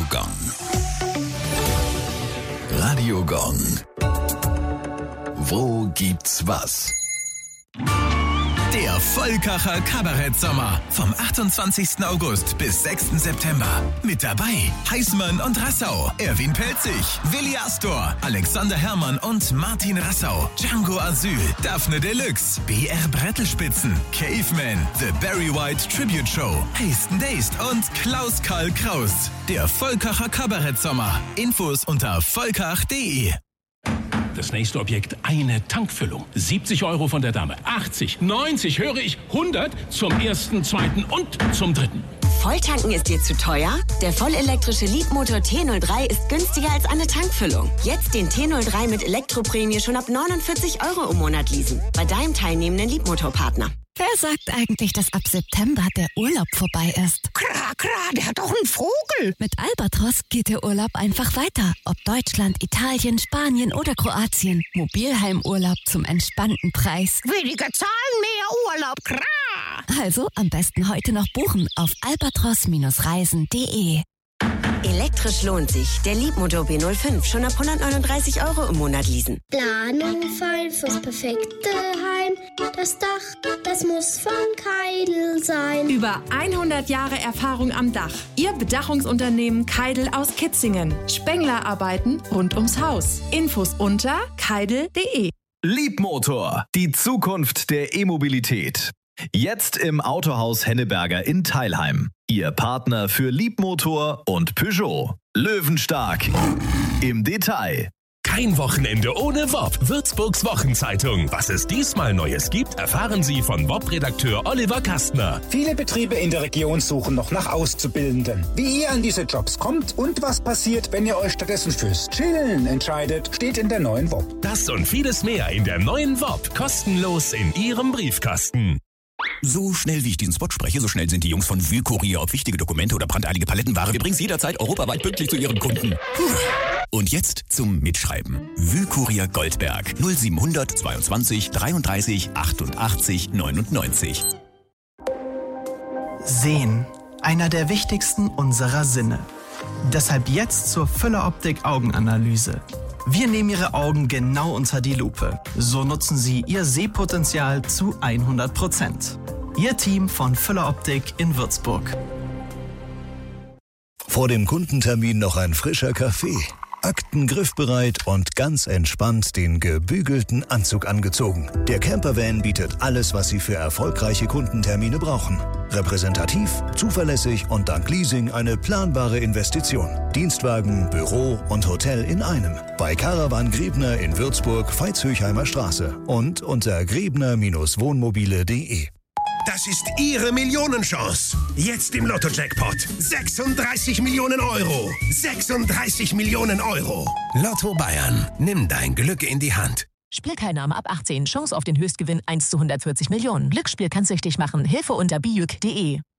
Gong. Radio Gong. Wo gibt's was? Der Vollkacher Kabarettsommer vom 28. August bis 6. September. Mit dabei Heißmann und Rassau, Erwin Pelzig, Willi Astor, Alexander Herrmann und Martin Rassau, Django Asyl, Daphne Deluxe, BR Brettelspitzen, Caveman, The Barry White Tribute Show, Hasten Dazed und Klaus Karl Kraus. Der Vollkacher Kabarettsommer. Infos unter vollkach.de. Das nächste Objekt, eine Tankfüllung. 70 € von der Dame, 80, 90, höre ich, 100 zum ersten, zweiten und zum dritten. Volltanken ist dir zu teuer? Der vollelektrische Leapmotor T03 ist günstiger als eine Tankfüllung. Jetzt den T03 mit Elektroprämie schon ab 49 € im Monat leasen. Bei deinem teilnehmenden Leapmotor-Partner. Wer sagt eigentlich, dass ab September der Urlaub vorbei ist? Kra, der hat doch einen Vogel. Mit Albatros geht der Urlaub einfach weiter. Ob Deutschland, Italien, Spanien oder Kroatien. Mobilheimurlaub zum entspannten Preis. Weniger zahlen, mehr Urlaub. Kra. Also am besten heute noch buchen auf albatros-reisen.de. Elektrisch lohnt sich. Der Leapmotor B05 schon ab 139 € im Monat leasen. Planung fein fürs perfekte Heim. Das Dach, das muss von Keidel sein. Über 100 Jahre Erfahrung am Dach. Ihr Bedachungsunternehmen Keidel aus Kitzingen. Spenglerarbeiten rund ums Haus. Infos unter keidel.de. Leapmotor, die Zukunft der E-Mobilität. Jetzt im Autohaus Henneberger in Teilheim. Ihr Partner für Leapmotor und Peugeot. Löwenstark im Detail. Kein Wochenende ohne WOP. Würzburgs Wochenzeitung. Was es diesmal Neues gibt, erfahren Sie von WOP-Redakteur Oliver Kastner. Viele Betriebe in der Region suchen noch nach Auszubildenden. Wie ihr an diese Jobs kommt und was passiert, wenn ihr euch stattdessen fürs Chillen entscheidet, steht in der neuen WOP. Das und vieles mehr in der neuen WOP. Kostenlos in Ihrem Briefkasten. So schnell wie ich diesen Spot spreche, so schnell sind die Jungs von Wühlkurier, ob wichtige Dokumente oder brandeilige Palettenware. Wir bringen sie jederzeit europaweit pünktlich zu ihren Kunden. Und jetzt zum Mitschreiben. Wühlkurier Goldberg 0700 22 33 88 99. Sehen. Einer der wichtigsten unserer Sinne. Deshalb jetzt zur Füller-Optik Augenanalyse. Wir nehmen Ihre Augen genau unter die Lupe. So nutzen Sie Ihr Sehpotenzial zu 100%. Ihr Team von Füller-Optik in Würzburg. Vor dem Kundentermin noch ein frischer Kaffee. Akten griffbereit und ganz entspannt den gebügelten Anzug angezogen. Der Campervan bietet alles, was Sie für erfolgreiche Kundentermine brauchen. Repräsentativ, zuverlässig und dank Leasing eine planbare Investition. Dienstwagen, Büro und Hotel in einem. Bei Caravan Grebner in Würzburg, Veitshöchheimer Straße und unter grebner-wohnmobile.de. Das ist Ihre Millionenchance. Jetzt im Lotto-Jackpot. 36 Millionen €. 36 Millionen €. Lotto Bayern. Nimm dein Glück in die Hand. Spielteilnahme ab 18. Chance auf den Höchstgewinn 1 zu 140 Millionen. Glücksspiel kann süchtig machen. Hilfe unter biüc.de.